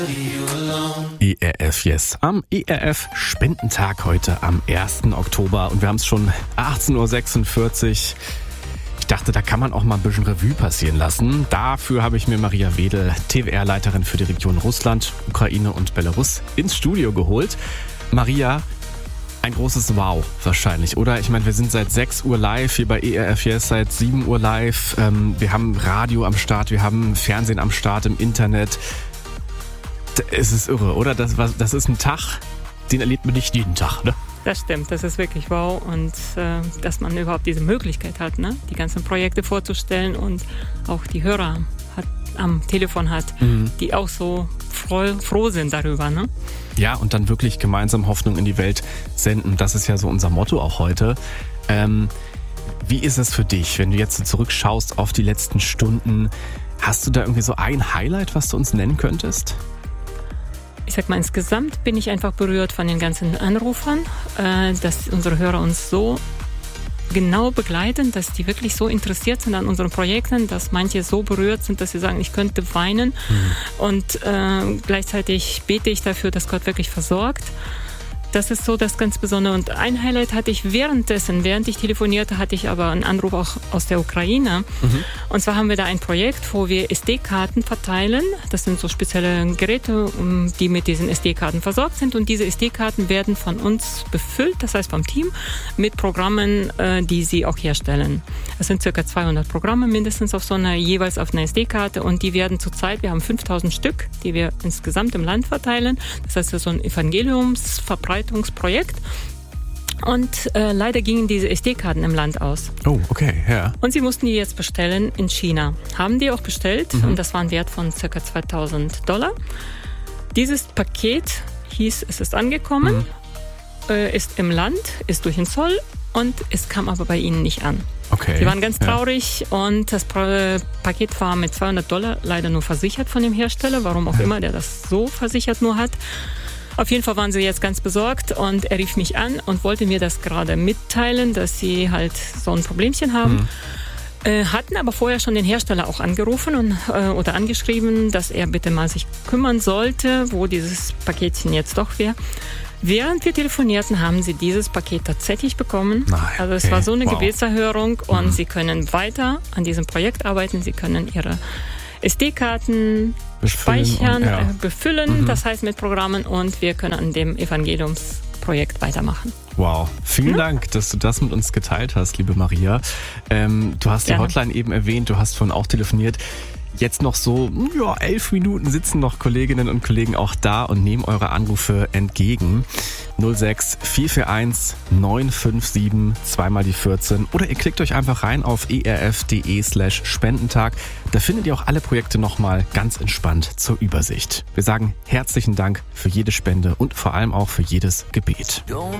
ERF Yes. Am ERF Spendentag heute am 1. Oktober und wir haben es schon 18.46 Uhr. Ich dachte, da kann man auch mal ein bisschen Revue passieren lassen. Dafür habe ich mir Maria Wedel, TWR-Leiterin für die Region Russland, Ukraine und Belarus, ins Studio geholt. Maria, ein großes Wow wahrscheinlich, oder? Ich meine, wir sind seit 6 Uhr live hier bei ERF Yes, seit 7 Uhr live. Wir haben Radio am Start, wir haben Fernsehen am Start, im Internet. Es ist irre, oder? Das ist ein Tag, den erlebt man nicht jeden Tag, ne? Das stimmt, das ist wirklich wow. Und dass man überhaupt diese Möglichkeit hat, ne? Die ganzen Projekte vorzustellen und auch die Hörer am Telefon hat, die auch so froh sind darüber, ne? Ja, und dann wirklich gemeinsam Hoffnung in die Welt senden. Das ist ja so unser Motto auch heute. Wie ist es für dich, wenn du jetzt so zurückschaust auf die letzten Stunden? Hast du da irgendwie so ein Highlight, was du uns nennen könntest? Ich sag mal, insgesamt bin ich einfach berührt von den ganzen Anrufern, dass unsere Hörer uns so genau begleiten, dass die wirklich so interessiert sind an unseren Projekten, dass manche so berührt sind, dass sie sagen, ich könnte weinen. Und gleichzeitig bete ich dafür, dass Gott wirklich versorgt. Das ist so das ganz Besondere. Und ein Highlight hatte ich während ich telefonierte, hatte ich aber einen Anruf auch aus der Ukraine. Und zwar haben wir da ein Projekt, wo wir SD-Karten verteilen. Das sind so spezielle Geräte, die mit diesen SD-Karten versorgt sind. Und diese SD-Karten werden von uns befüllt, das heißt vom Team, mit Programmen, die sie auch herstellen. Es sind ca. 200 Programme mindestens jeweils auf einer SD-Karte. Und die werden zurzeit, wir haben 5000 Stück, die wir insgesamt im Land verteilen. Das heißt, das ist so ein Evangeliumsverbreitungsprojekt. Und leider gingen diese SD-Karten im Land aus. Oh, okay, ja. Und sie mussten die jetzt bestellen in China. Haben die auch bestellt und das war ein Wert von ca. $2.000. Dieses Paket hieß, es ist angekommen, ist im Land, ist durch den Zoll und es kam aber bei ihnen nicht an. Okay. Sie waren ganz traurig und das Paket war mit $200 leider nur versichert von dem Hersteller, warum auch immer der das so versichert nur hat. Auf jeden Fall waren sie jetzt ganz besorgt und er rief mich an und wollte mir das gerade mitteilen, dass sie halt so ein Problemchen haben. Hatten aber vorher schon den Hersteller auch angerufen oder angeschrieben, dass er bitte mal sich kümmern sollte, wo dieses Paketchen jetzt doch wäre. Während wir telefonierten, haben sie dieses Paket tatsächlich bekommen. Also es war so eine Gebetserhörung und sie können weiter an diesem Projekt arbeiten. Sie können ihre SD-Karten speichern, befüllen, das heißt mit Programmen, und wir können an dem Evangeliumsprojekt weitermachen. Wow, vielen Dank, dass du das mit uns geteilt hast, liebe Maria. Du hast die Hotline eben erwähnt, du hast vorhin auch telefoniert. Jetzt noch so 11 Minuten sitzen noch Kolleginnen und Kollegen auch da und nehmen eure Anrufe entgegen. 06 441 957 2 die 14 oder ihr klickt euch einfach rein auf erf.de/Spendentag. Da findet ihr auch alle Projekte nochmal ganz entspannt zur Übersicht. Wir sagen herzlichen Dank für jede Spende und vor allem auch für jedes Gebet. Don't